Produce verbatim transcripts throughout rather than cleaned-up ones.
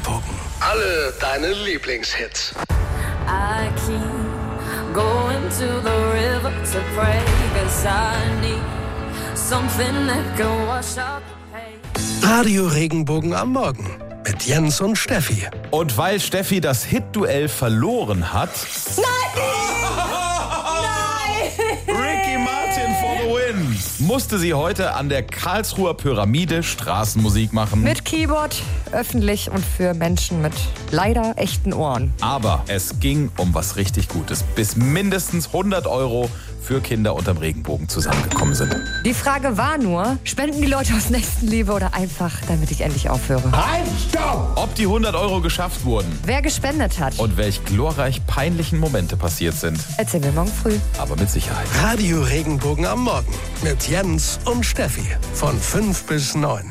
Regenbogen. Alle deine Lieblingshits. I keep going to the river to pray, 'cause I need something that can wash out the pain. Radio Regenbogen am Morgen mit Jens und Steffi. Und weil Steffi das Hit-Duell verloren hat... Nein! Ricky Martin for the win! Musste sie heute an der Karlsruher Pyramide Straßenmusik machen. Mit Keyboard, öffentlich und für Menschen mit leider echten Ohren. Aber es ging um was richtig Gutes. Bis mindestens hundert Euro für Kinder unterm Regenbogen zusammengekommen sind. Die Frage war nur, spenden die Leute aus Nächstenliebe oder einfach, damit ich endlich aufhöre? Halt, stopp! Ob die hundert Euro geschafft wurden Wer gespendet hat, und welch glorreich peinlichen Momente passiert sind. erzählen wir morgen früh. Aber mit Sicherheit. Radio Regenbogen am Morgen mit Jens und Steffi von fünf bis neun.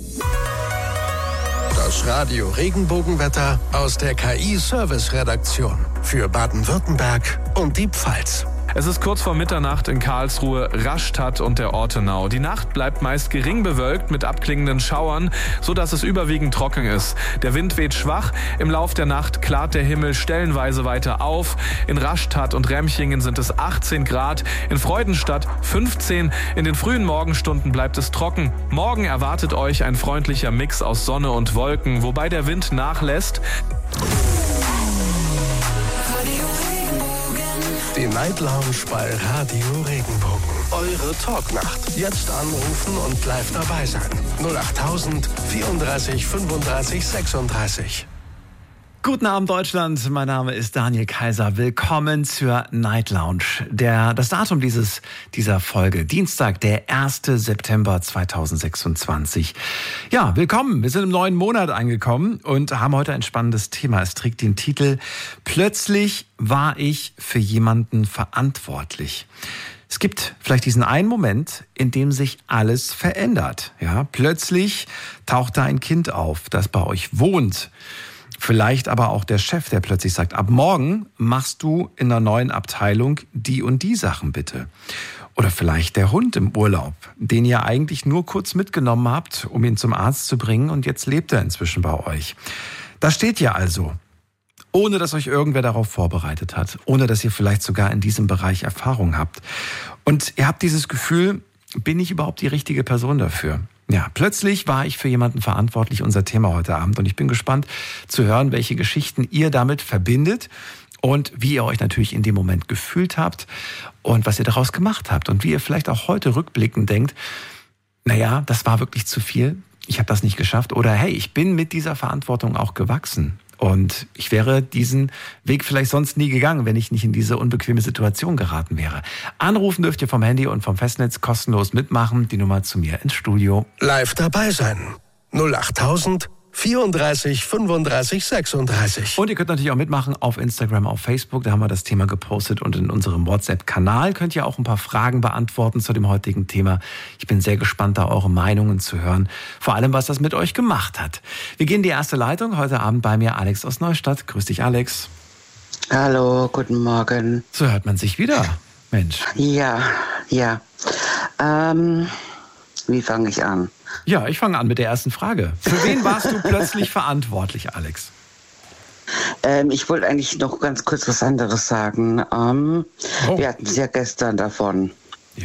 Das Radio Regenbogenwetter aus der K I-Service-Redaktion für Baden-Württemberg und die Pfalz. Es ist kurz vor Mitternacht in Karlsruhe, Rastatt und der Ortenau. Die Nacht bleibt meist gering bewölkt mit abklingenden Schauern, sodass es überwiegend trocken ist. Der Wind weht schwach. Im Lauf der Nacht klart der Himmel stellenweise weiter auf. In Rastatt und Remchingen sind es achtzehn Grad, in Freudenstadt fünfzehn. In den frühen Morgenstunden bleibt es trocken. Morgen erwartet euch ein freundlicher Mix aus Sonne und Wolken, wobei der Wind nachlässt. Die Night Lounge bei Radio Regenbogen. Eure Talknacht. Jetzt anrufen und live dabei sein. null achttausend vierunddreißig fünfunddreißig sechsunddreißig. Guten Abend Deutschland, mein Name ist Daniel Kaiser. Willkommen zur Night Lounge. Der, das Datum dieses, dieser Folge, Dienstag, der erster September zweitausendsechsundzwanzig. Ja, willkommen. Wir sind im neuen Monat angekommen und haben heute ein spannendes Thema. Es trägt den Titel Plötzlich war ich für jemanden verantwortlich. Es gibt vielleicht diesen einen Moment, in dem sich alles verändert. Ja, plötzlich taucht da ein Kind auf, das bei euch wohnt. Vielleicht aber auch der Chef, der plötzlich sagt, ab morgen machst du in der neuen Abteilung die und die Sachen bitte. Oder vielleicht der Hund im Urlaub, den ihr eigentlich nur kurz mitgenommen habt, um ihn zum Arzt zu bringen und jetzt lebt er inzwischen bei euch. Da steht ihr also, ohne dass euch irgendwer darauf vorbereitet hat, ohne dass ihr vielleicht sogar in diesem Bereich Erfahrung habt. Und ihr habt dieses Gefühl, bin ich überhaupt die richtige Person dafür? Ja, plötzlich war ich für jemanden verantwortlich, unser Thema heute Abend. Und ich bin gespannt zu hören, welche Geschichten ihr damit verbindet und wie ihr euch natürlich in dem Moment gefühlt habt und was ihr daraus gemacht habt. Und wie ihr vielleicht auch heute rückblickend denkt, naja, das war wirklich zu viel, ich habe das nicht geschafft. Oder hey, ich bin mit dieser Verantwortung auch gewachsen. Und ich wäre diesen Weg vielleicht sonst nie gegangen, wenn ich nicht in diese unbequeme Situation geraten wäre. Anrufen dürft ihr vom Handy und vom Festnetz kostenlos mitmachen. Die Nummer zu mir ins Studio. Live dabei sein. null achttausend vierunddreißig fünfunddreißig sechsunddreißig. Und ihr könnt natürlich auch mitmachen auf Instagram, auf Facebook. Da haben wir das Thema gepostet. Und in unserem WhatsApp-Kanal könnt ihr auch ein paar Fragen beantworten zu dem heutigen Thema. Ich bin sehr gespannt, da eure Meinungen zu hören. Vor allem, was das mit euch gemacht hat. Wir gehen in die erste Leitung. Heute Abend bei mir Alex aus Neustadt. Grüß dich, Alex. Hallo, guten Morgen. So hört man sich wieder. Mensch. Ja, ja. Ähm, wie fange ich an? Ja, ich fange an mit der ersten Frage. Für wen warst du plötzlich verantwortlich, Alex? Ähm, ich wollte eigentlich noch ganz kurz was anderes sagen. Ähm, oh. Wir hatten es ja gestern davon. Ja.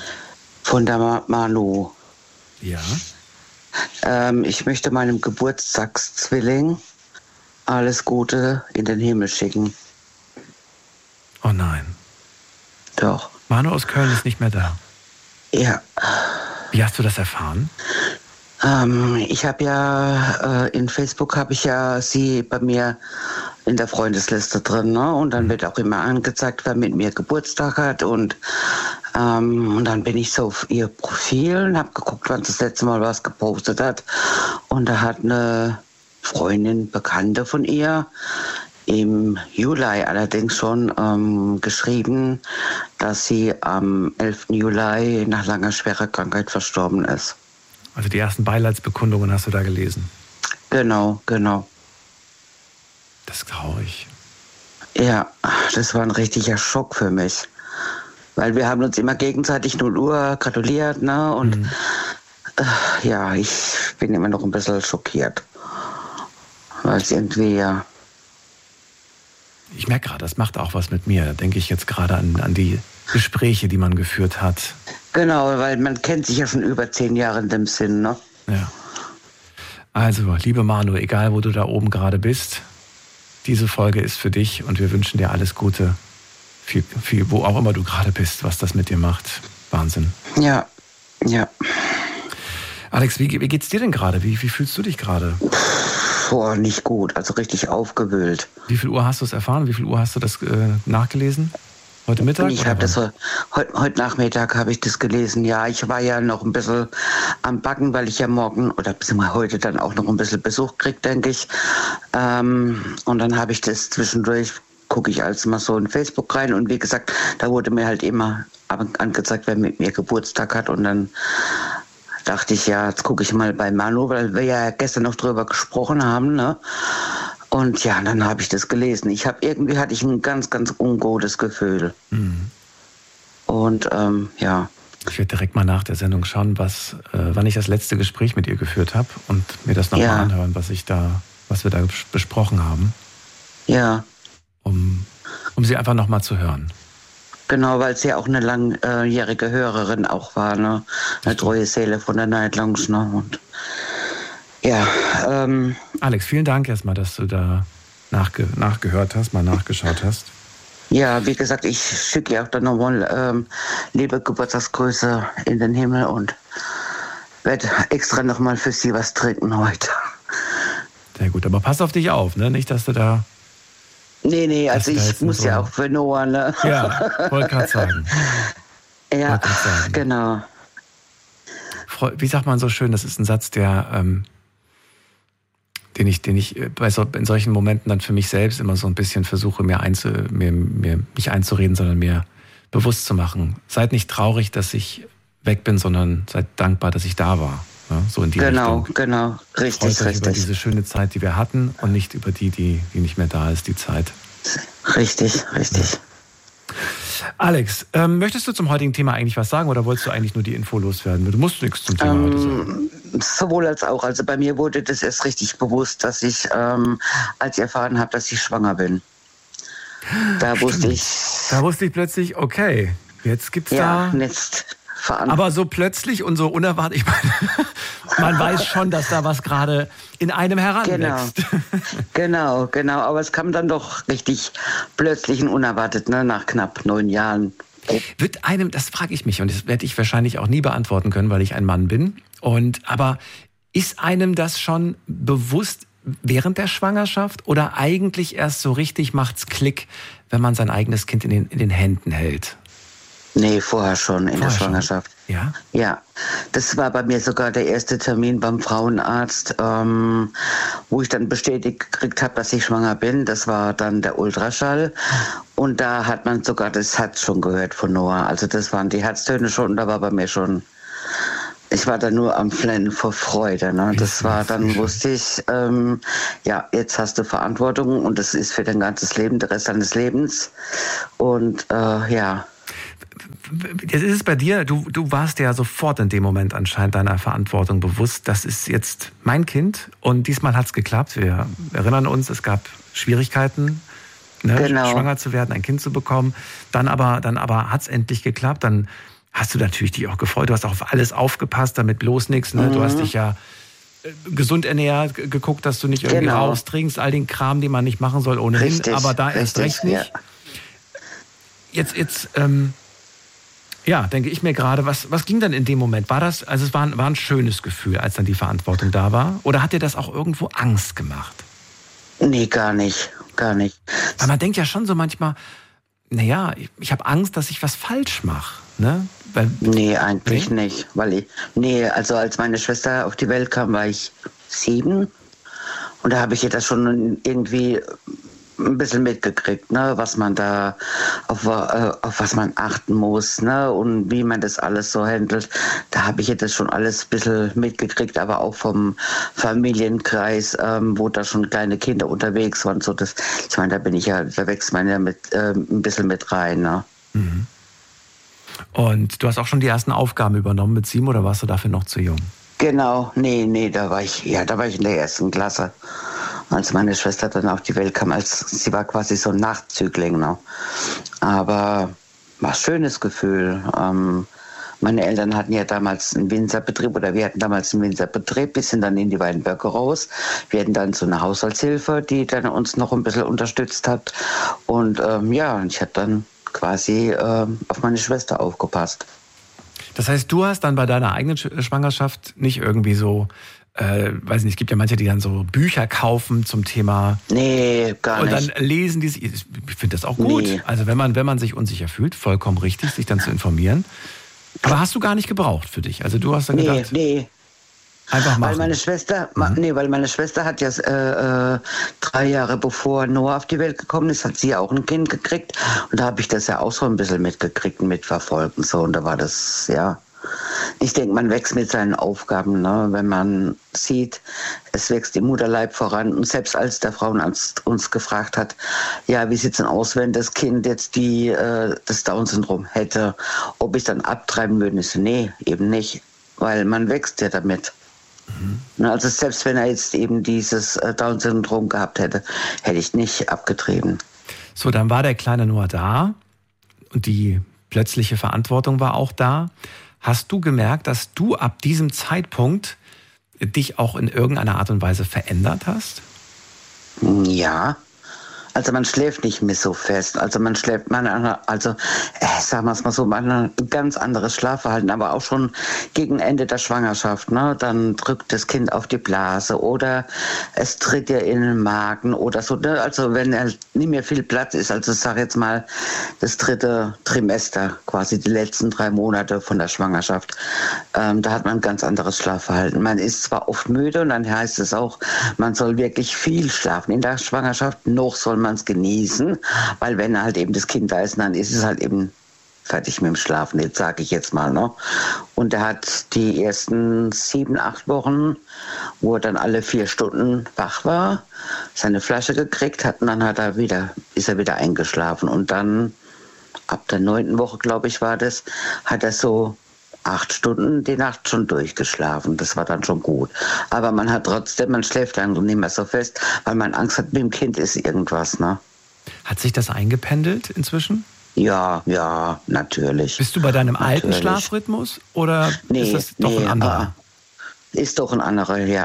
Von der Ma- Manu. Ja. Ähm, ich möchte meinem Geburtstagszwilling alles Gute in den Himmel schicken. Oh nein. Doch. Manu aus Köln ist nicht mehr da. Ja. Wie hast du das erfahren? Ähm, ich habe ja, äh, in Facebook habe ich ja sie bei mir in der Freundesliste drin, ne? Und dann wird auch immer angezeigt, wer mit mir Geburtstag hat. Und, ähm, und dann bin ich so auf ihr Profil und habe geguckt, wann sie das letzte Mal was gepostet hat. Und da hat eine Freundin, Bekannte von ihr, im Juli allerdings schon ähm, geschrieben, dass sie am elften Juli nach langer schwerer Krankheit verstorben ist. Also die ersten Beileidsbekundungen hast du da gelesen? Genau, genau. Das ist traurig. Ja, das war ein richtiger Schock für mich. Weil wir haben uns immer gegenseitig null Uhr gratuliert, ne? Und mhm. äh, ja, ich bin immer noch ein bisschen schockiert. weil es irgendwie, ja. Ich merke gerade, das macht auch was mit mir. Da denke ich jetzt gerade an, an die Gespräche, die man geführt hat. Genau, weil man kennt sich ja schon über zehn Jahre in dem Sinn, ne? Ja. Also, liebe Manu, egal wo du da oben gerade bist, diese Folge ist für dich und wir wünschen dir alles Gute, viel, viel, wo auch immer du gerade bist, was das mit dir macht. Wahnsinn. Ja, ja. Alex, wie, wie geht's dir denn gerade? Wie, wie fühlst du dich gerade? Boah, nicht gut, also richtig aufgewühlt. Wie viel Uhr hast du es erfahren? Wie viel Uhr hast du das äh, nachgelesen? Heute Mittag? Ich habe das heute, heute Nachmittag habe ich das gelesen. Ja, ich war ja noch ein bisschen am Backen, weil ich ja morgen oder beziehungsweise heute dann auch noch ein bisschen Besuch kriege, denke ich. Ähm, und dann habe ich das zwischendurch, gucke ich also mal so in Facebook rein und wie gesagt, da wurde mir halt immer angezeigt, wer mit mir Geburtstag hat und dann dachte ich, ja, jetzt gucke ich mal bei Manu, weil wir ja gestern noch drüber gesprochen haben, ne? Und ja, dann habe ich das gelesen. Ich habe irgendwie hatte ich ein ganz, ganz ungutes Gefühl. Mhm. Und ähm, ja. Ich werde direkt mal nach der Sendung schauen, was, äh, wann ich das letzte Gespräch mit ihr geführt habe und mir das nochmal ja. anhören, was ich da, was wir da besprochen haben. Ja. Um, um sie einfach nochmal zu hören. Genau, weil sie ja auch eine langjährige Hörerin auch war, ne? Eine treue Seele von der Night Lounge, ne? Und ja, ähm. Alex, vielen Dank erstmal, dass du da nachge- nachgehört hast, mal nachgeschaut hast. Ja, wie gesagt, ich schicke ja auch dann nochmal ähm, liebe Geburtstagsgrüße in den Himmel und werde extra nochmal für sie was trinken heute. Sehr gut, aber pass auf dich auf, ne? Nicht, dass du da... Nee, nee, also ich muss so ja auch für Noah, ne? Ja, wollte gerade sagen. Ja, sagen. Genau. Wie sagt man so schön, das ist ein Satz, der, ähm, den ich, den ich bei so, in solchen Momenten dann für mich selbst immer so ein bisschen versuche, mir, einzu, mir, mir mich einzureden, sondern mir bewusst zu machen. Seid nicht traurig, dass ich weg bin, sondern seid dankbar, dass ich da war. Ja, so in die genau, Richtung. Genau, genau, richtig, Freut euch richtig. über diese schöne Zeit, die wir hatten und nicht über die, die, die nicht mehr da ist, die Zeit. Richtig, richtig. Ja. Alex, ähm, möchtest du zum heutigen Thema eigentlich was sagen oder wolltest du eigentlich nur die Info loswerden? Du musst nichts zum Thema ähm, heute sagen. Sowohl als auch. Also bei mir wurde das erst richtig bewusst, dass ich, ähm, als ich erfahren habe, dass ich schwanger bin. Da Stimmt. wusste ich... Da wusste ich plötzlich, okay, jetzt gibt's ja, da... Jetzt Aber so plötzlich und so unerwartet, ich meine, man weiß schon, dass da was gerade in einem heranwächst. Genau, genau, genau. Aber es kam dann doch richtig plötzlich und unerwartet, ne, nach knapp neun Jahren. Wird einem, das frage ich mich und das werde ich wahrscheinlich auch nie beantworten können, weil ich ein Mann bin. Und aber ist einem das schon bewusst während der Schwangerschaft oder eigentlich erst so richtig macht's Klick, wenn man sein eigenes Kind in den, in den Händen hält? Nee, vorher schon in vorher der Schwangerschaft. Schon? Ja? Ja, das war bei mir sogar der erste Termin beim Frauenarzt, ähm, wo ich dann bestätigt gekriegt habe, dass ich schwanger bin. Das war dann der Ultraschall. Und da hat man sogar das Herz schon gehört von Noah. Also das waren die Herztöne schon und da war bei mir schon... Ich war da nur am Flennen vor Freude. Ne? Das war, dann wusste ich, ähm, ja, jetzt hast du Verantwortung und das ist für dein ganzes Leben, der Rest deines Lebens. Und äh, ja... Jetzt ist es bei dir, du, du warst ja sofort in dem Moment anscheinend deiner Verantwortung bewusst, das ist jetzt mein Kind und diesmal hat es geklappt. Wir erinnern uns, es gab Schwierigkeiten, ne, genau. schwanger zu werden, ein Kind zu bekommen. Dann aber, dann aber hat es endlich geklappt. Dann hast du natürlich dich auch gefreut. Du hast auch auf alles aufgepasst, damit bloß nichts. Ne? Mhm. Du hast dich ja gesund ernährt, geguckt, dass du nicht irgendwie genau. raustrinkst, all den Kram, den man nicht machen soll ohnehin. Richtig, aber da richtig, erst recht nicht. Ja. Jetzt, jetzt, ähm, ja, denke ich mir gerade, was, was ging dann in dem Moment? War das, also es war ein, war ein schönes Gefühl, als dann die Verantwortung da war? Oder hat dir das auch irgendwo Angst gemacht? Nee, gar nicht, gar nicht. Weil man denkt ja schon so manchmal, naja, ich, ich habe Angst, dass ich was falsch mache, ne? Weil, nee, eigentlich nee? nicht, weil ich, nee, also als meine Schwester auf die Welt kam, war ich sieben und da habe ich ihr das schon irgendwie ein bisschen mitgekriegt, ne, was man da, auf, äh, auf was man achten muss, ne, und wie man das alles so handelt. Da habe ich jetzt das schon alles ein bisschen mitgekriegt, aber auch vom Familienkreis, ähm, wo da schon kleine Kinder unterwegs waren. So das, ich meine, da bin ich ja, da wächst man ja mit, äh, ein bisschen mit rein, ne. Mhm. Und du hast auch schon die ersten Aufgaben übernommen mit sieben oder warst du dafür noch zu jung? Genau, nee, nee, da war ich, ja, da war ich in der ersten Klasse. als meine Schwester dann auf die Welt kam. Als, sie war quasi so ein Nachzügling. Ne? Aber war ein schönes Gefühl. Ähm, meine Eltern hatten ja damals einen Winzerbetrieb, oder wir hatten damals einen Winzerbetrieb, bis sind dann in die Weinberge raus. Wir hatten dann so eine Haushaltshilfe, die dann uns noch ein bisschen unterstützt hat. Und ähm, ja, ich habe dann quasi ähm, auf meine Schwester aufgepasst. Das heißt, du hast dann bei deiner eigenen Schwangerschaft nicht irgendwie so, äh, weiß nicht, es gibt ja manche, die dann so Bücher kaufen zum Thema. Nee, gar nicht. Und dann lesen die, ich finde das auch gut. Nee. Also wenn man, wenn man sich unsicher fühlt, vollkommen richtig, sich dann zu informieren. Aber hast du gar nicht gebraucht für dich? Also du hast dann nee, gedacht, nee. einfach machen. Weil meine Schwester, mhm. nee, weil meine Schwester hat ja äh, äh, drei Jahre bevor Noah auf die Welt gekommen ist, hat sie auch ein Kind gekriegt. Und da habe ich das ja auch so ein bisschen mitgekriegt und mitverfolgt und so. Und da war das, ja. Ich denke, man wächst mit seinen Aufgaben, ne? Wenn man sieht, es wächst im Mutterleib voran. Und selbst als der Frauenarzt uns gefragt hat, ja, wie sieht es denn aus, wenn das Kind jetzt die, äh, das Down-Syndrom hätte, ob ich dann abtreiben würde? Ich so, nee, eben nicht, weil man wächst ja damit. Mhm. Also selbst wenn er jetzt eben dieses äh, Down-Syndrom gehabt hätte, hätte ich nicht abgetrieben. So, dann war der kleine Noah da und die plötzliche Verantwortung war auch da. Hast du gemerkt, dass du ab diesem Zeitpunkt dich auch in irgendeiner Art und Weise verändert hast? Ja. Also man schläft nicht mehr so fest. Also man schläft, man, also äh, sagen wir es mal so, man hat ein ganz anderes Schlafverhalten, aber auch schon gegen Ende der Schwangerschaft. Ne? Dann drückt das Kind auf die Blase oder es tritt ihr in den Magen oder so. Ne? Also wenn er nicht mehr viel Platz ist, also ich sage jetzt mal das dritte Trimester, quasi die letzten drei Monate von der Schwangerschaft, ähm, da hat man ein ganz anderes Schlafverhalten. Man ist zwar oft müde und dann heißt es auch, man soll wirklich viel schlafen in der Schwangerschaft, noch soll man es genießen, weil wenn halt eben das Kind da ist, dann ist es halt eben fertig mit dem Schlafen, jetzt sage ich jetzt mal. Ne? Und er hat die ersten sieben, acht Wochen, wo er dann alle vier Stunden wach war, seine Flasche gekriegt hat und dann hat er wieder, ist er wieder eingeschlafen. Und dann ab der neunten Woche, glaube ich, war das, hat er so acht Stunden die Nacht schon durchgeschlafen. Das war dann schon gut. Aber man hat trotzdem, man schläft dann nicht mehr so fest, weil man Angst hat, mit dem Kind ist irgendwas. Ne? Hat sich das eingependelt inzwischen? Ja, ja, natürlich. Bist du bei deinem natürlich. alten Schlafrhythmus oder nee, ist das doch nee, ein anderer? Ist doch ein anderer, ja.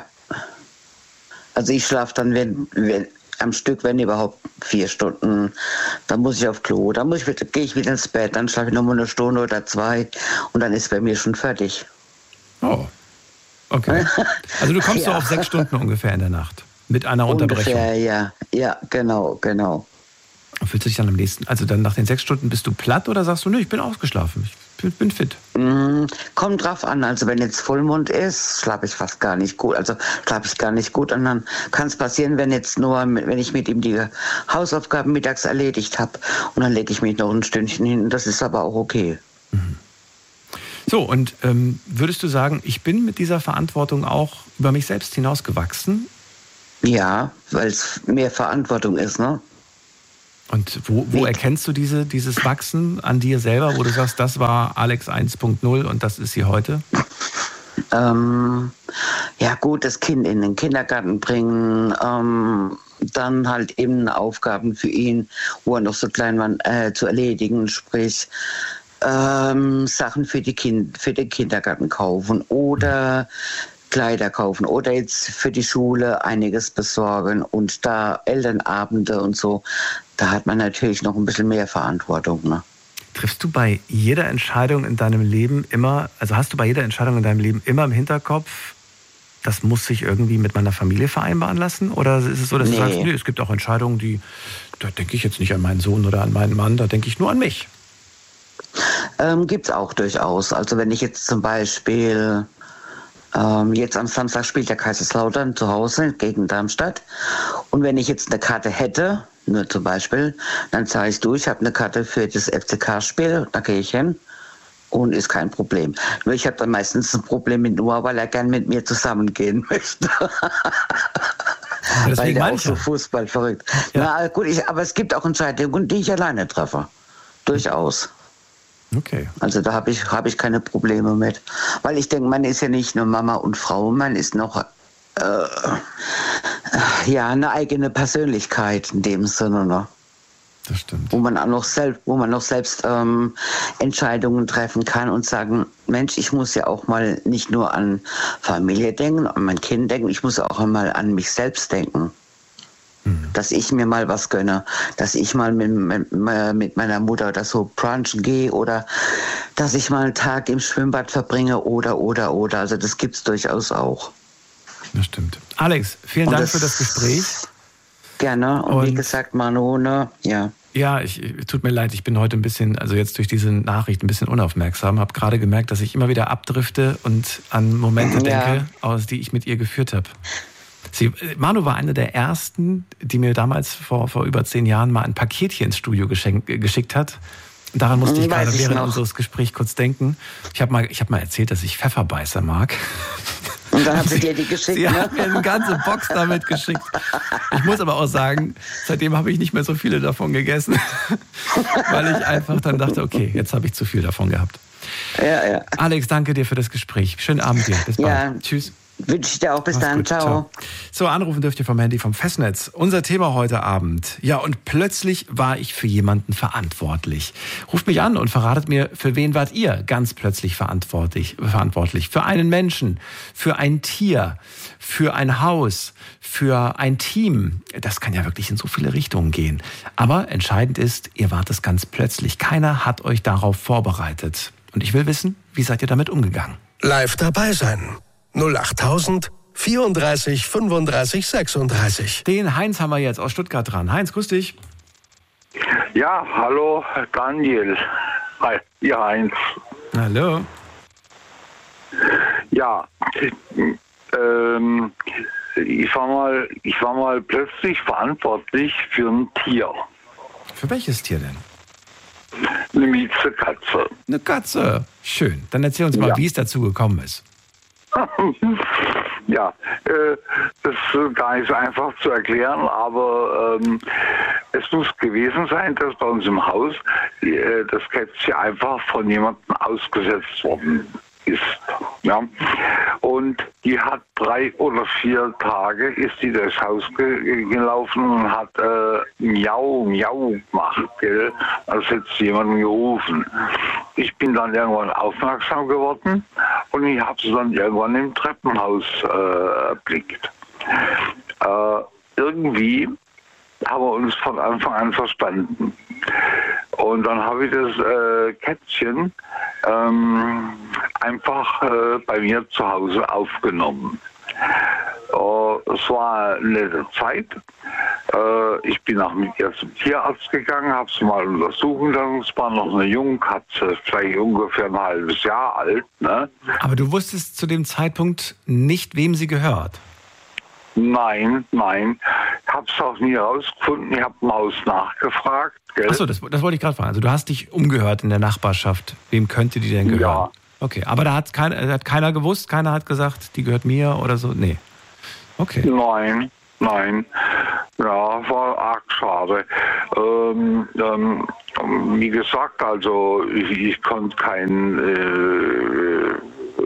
Also ich schlafe dann, wenn, wenn am Stück, wenn überhaupt vier Stunden, dann muss ich auf Klo, dann muss ich, gehe ich wieder ins Bett, dann schlafe ich noch mal eine Stunde oder zwei und dann ist bei mir schon fertig. Oh, okay. Also du kommst ja. so auf sechs Stunden ungefähr in der Nacht mit einer Unterbrechung. Ungefähr, ja, ja, genau, genau. Fühlst du dich dann am nächsten, also dann nach den sechs Stunden bist du platt oder sagst du, nö, ich bin ausgeschlafen, ich bin, bin fit? Mm, kommt drauf an, also wenn jetzt Vollmond ist, schlafe ich fast gar nicht gut, also schlafe ich gar nicht gut und dann kann es passieren, wenn jetzt nur, wenn ich mit ihm die Hausaufgaben mittags erledigt habe und dann lege ich mich noch ein Stündchen hin, das ist aber auch okay. Mhm. So, und ähm, würdest du sagen, ich bin mit dieser Verantwortung auch über mich selbst hinausgewachsen? Ja, weil es mehr Verantwortung ist, ne? Und wo, wo erkennst du diese, dieses Wachsen an dir selber, wo du sagst, das war Alex eins Punkt null und das ist sie heute? Ähm, ja gut, das Kind in den Kindergarten bringen, ähm, dann halt eben Aufgaben für ihn, wo er noch so klein war, äh, zu erledigen, sprich ähm, Sachen für, die kind, für den Kindergarten kaufen oder Kleider kaufen oder jetzt für die Schule einiges besorgen und da Elternabende und so, da hat man natürlich noch ein bisschen mehr Verantwortung. Ne? Triffst du bei jeder Entscheidung in deinem Leben immer, also hast du bei jeder Entscheidung in deinem Leben immer im Hinterkopf, das muss sich irgendwie mit meiner Familie vereinbaren lassen? Oder ist es so, dass nee. du sagst, nee, es gibt auch Entscheidungen, die, da denke ich jetzt nicht an meinen Sohn oder an meinen Mann, da denke ich nur an mich? Ähm, gibt's auch durchaus. Also wenn ich jetzt zum Beispiel Ähm, jetzt am Samstag spielt der Kaiserslautern zu Hause gegen Darmstadt. Und wenn ich jetzt eine Karte hätte, nur zum Beispiel, dann sage ich, du, ich habe eine Karte für das F C K-Spiel, da gehe ich hin und ist kein Problem. Nur ich habe dann meistens ein Problem mit Noah, weil er gern mit mir zusammengehen möchte. Weil der auch so Fußball verrückt. Ja. Na gut, ich, aber es gibt auch Entscheidungen, die ich alleine treffe. Durchaus. Okay. Also da habe ich, hab ich keine Probleme mit. Weil ich denke, man ist ja nicht nur Mama und Frau, man ist noch, äh, ja, eine eigene Persönlichkeit in dem Sinne, ne? Das stimmt. Wo man auch noch selbst, wo man noch selbst ähm, Entscheidungen treffen kann und sagen, Mensch, ich muss ja auch mal nicht nur an Familie denken, an mein Kind denken, ich muss auch einmal an mich selbst denken. Mhm. Dass ich mir mal was gönne, dass ich mal mit, mit, mit meiner Mutter oder so brunchen gehe oder dass ich mal einen Tag im Schwimmbad verbringe oder, oder, oder. Also das gibt's durchaus auch. Das stimmt. Alex, vielen Dank das für das Gespräch. Gerne. Und, und wie gesagt, Manu, ne? Ja. Ja, ich, tut mir leid, ich bin heute ein bisschen, also jetzt durch diese Nachricht ein bisschen unaufmerksam. Habe gerade gemerkt, dass ich immer wieder abdrifte und an Momente Ja. denke, aus die ich mit ihr geführt habe. Sie, Manu war eine der ersten, die mir damals vor, vor über zehn Jahren mal ein Paketchen ins Studio geschenkt, geschickt hat. Und daran musste ich Weiß gerade ich während noch. unseres Gesprächs kurz denken. Ich habe mal, ich hab mal erzählt, dass ich Pfefferbeißer mag. Und dann hat sie dir die geschickt, Sie ne? hat mir eine ganze Box damit geschickt. Ich muss aber auch sagen, seitdem habe ich nicht mehr so viele davon gegessen, weil ich einfach dann dachte, okay, jetzt habe ich zu viel davon gehabt. Ja, ja. Alex, danke dir für das Gespräch. Schönen Abend dir. Bis bald. Ja. Tschüss. Wünsche ich dir auch. Bis Mach's dann. gut. Ciao. So, anrufen dürft ihr vom Handy vom Festnetz. Unser Thema heute Abend. Ja, und plötzlich war ich für jemanden verantwortlich. Ruft mich an und verratet mir, für wen wart ihr ganz plötzlich verantwortlich? verantwortlich? Für einen Menschen, für ein Tier, für ein Haus, für ein Team. Das kann ja wirklich in so viele Richtungen gehen. Aber entscheidend ist, ihr wart es ganz plötzlich. Keiner hat euch darauf vorbereitet. Und ich will wissen, wie seid ihr damit umgegangen? Live dabei sein. null achttausend vierunddreißig fünfunddreißig sechsunddreißig. Den Heinz haben wir jetzt aus Stuttgart dran. Heinz, grüß dich. Ja, hallo Daniel. Hi, ja Heinz. Hallo. Ja, ähm, ich war mal, ich war mal plötzlich verantwortlich für ein Tier, Für welches Tier denn? eine Miezekatze. Eine Katze. Schön. Dann erzähl uns mal, Ja. wie es dazu gekommen ist. Ja, äh, das ist gar nicht so einfach zu erklären, aber ähm, es muss gewesen sein, dass bei uns im Haus äh, das Kätzchen einfach von jemandem ausgesetzt worden ist. Ja. Und die hat drei oder vier Tage, ist die durchs Haus ge gelaufen und hat äh, Miau, Miau gemacht, gell? Als hätte sie jemanden gerufen. Ich bin dann irgendwann aufmerksam geworden und ich habe sie dann irgendwann im Treppenhaus äh, erblickt. Äh, irgendwie haben wir uns von Anfang an verstanden. Und dann habe ich das äh, Kätzchen ähm, einfach äh, bei mir zu Hause aufgenommen. Äh, es war eine nette Zeit. Äh, ich bin auch mit ihr zum Tierarzt gegangen, habe sie mal untersuchen lassen. Es war noch eine Jungkatze, vielleicht ungefähr ein halbes Jahr alt. Ne? Aber du wusstest zu dem Zeitpunkt nicht, wem sie gehört. Nein, nein. Ich habe es auch nie herausgefunden. Ich habe im Haus nachgefragt. Gell? Achso, das, das wollte ich gerade fragen. Also du hast dich umgehört in der Nachbarschaft. Wem könnte die denn gehören? Ja. Okay, aber da hat, kein, hat keiner gewusst? Keiner hat gesagt, die gehört mir oder so? Nee. Okay. Nein, nein. Ja, war arg schade. Ähm, ähm, wie gesagt, also ich, ich konnte kein, äh, äh,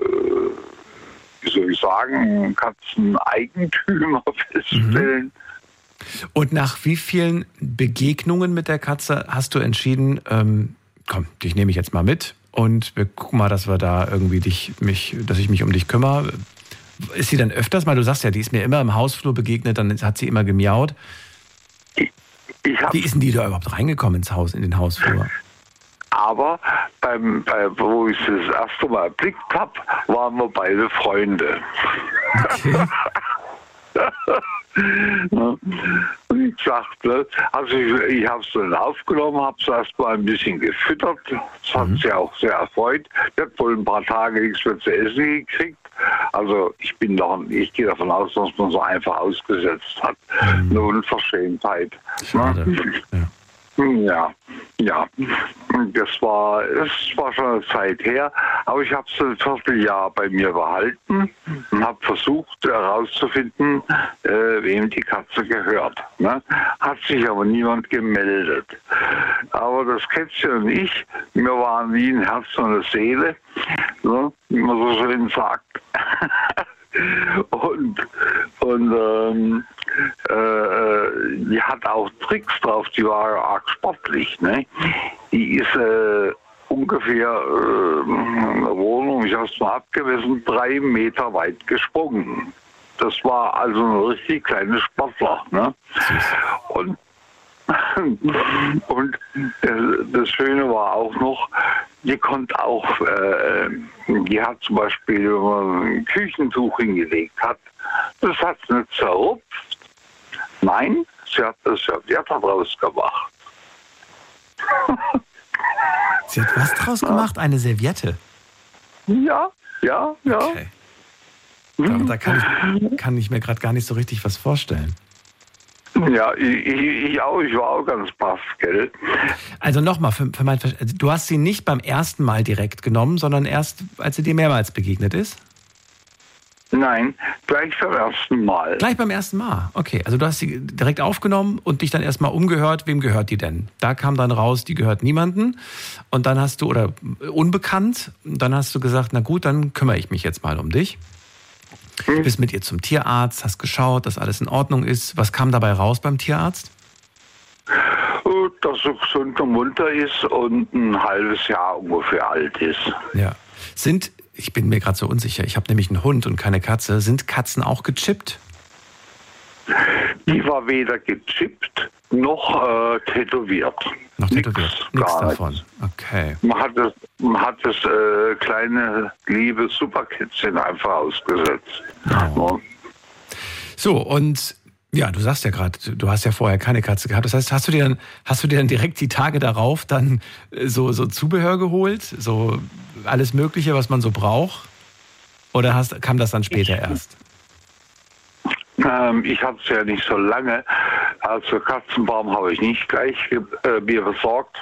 wie soll ich sagen, Katzeneigentümer feststellen. Mhm. Und nach wie vielen Begegnungen mit der Katze hast du entschieden, ähm, komm, dich nehme ich jetzt mal mit und wir gucken mal, dass wir da irgendwie dich, mich, dass ich mich um dich kümmere. Ist sie dann öfters mal, du sagst ja, die ist mir immer im Hausflur begegnet, dann hat sie immer gemiaut. Ich, ich hab, Wie ist denn die da überhaupt reingekommen ins Haus, in den Hausflur? aber beim, bei, wo ich sie das erste Mal erblickt habe, waren wir beide Freunde. Okay. Und ich sagte, also ich, ich habe es dann aufgenommen, habe es erstmal ein bisschen gefüttert. Das hat Mhm. sie auch sehr erfreut. Ich habe wohl ein paar Tage nichts mehr zu essen gekriegt. Also ich bin doch, ich gehe davon aus, dass man so einfach ausgesetzt hat. Mhm. Eine Unverschämtheit. Schade. Ja. Ja, ja. Das war, es war schon eine Zeit her, aber ich habe es ein Vierteljahr bei mir behalten und habe versucht herauszufinden, äh, wem die Katze gehört. Ne? Hat sich aber niemand gemeldet. Aber das Kätzchen und ich, wir waren wie ein Herz und eine Seele, ne? Wie man so schön sagt. und und ähm, äh, die hat auch Tricks drauf, die war arg sportlich. Ne? Die ist äh, ungefähr äh, in der Wohnung, ich habe es mal abgemessen, drei Meter weit gesprungen. Das war also ein richtig kleines Sportler. Ne? Und Und das Schöne war auch noch, die konnte auch, äh, die hat zum Beispiel, wenn man ein Küchentuch hingelegt hat, das hat sie nicht zerrupft. Nein, sie hat das Serviette draus gemacht. Sie hat was draus gemacht? Eine Serviette? Ja, ja, ja. Okay. Da, da kann, ich, kann ich mir gerade gar nicht so richtig was vorstellen. Ja, ich, ich auch, ich war auch ganz baff, gell? Also nochmal, für, für mein Ver- du hast sie nicht beim ersten Mal direkt genommen, sondern erst, als sie dir mehrmals begegnet ist? Nein, gleich beim ersten Mal. Gleich beim ersten Mal, okay. Also du hast sie direkt aufgenommen und dich dann erstmal umgehört, wem gehört die denn? Da kam dann raus, die gehört niemandem. Und dann hast du, oder unbekannt, dann hast du gesagt, na gut, dann kümmere ich mich jetzt mal um dich. Du bist mit ihr zum Tierarzt, hast geschaut, dass alles in Ordnung ist. Was kam dabei raus beim Tierarzt? Dass sie gesund und munter ist und ein halbes Jahr ungefähr alt ist. Ja. Sind, ich bin mir gerade so unsicher, ich habe nämlich einen Hund und keine Katze. Sind Katzen auch gechippt? Die war weder gechippt noch äh, tätowiert. Noch tätowiert? Nichts davon. Nichts. Okay. Man hat das, man hat das äh, kleine, liebe Superkätzchen einfach ausgesetzt. Oh. Ja. So, und ja, du sagst ja gerade, du hast ja vorher keine Katze gehabt. Das heißt, hast du dir dann, hast du dir dann direkt die Tage darauf dann so, so Zubehör geholt? So alles Mögliche, was man so braucht? Oder hast, kam das dann später ich, erst? Ähm, ich hatte es ja nicht so lange. Also Katzenbaum habe ich nicht gleich äh, mir besorgt.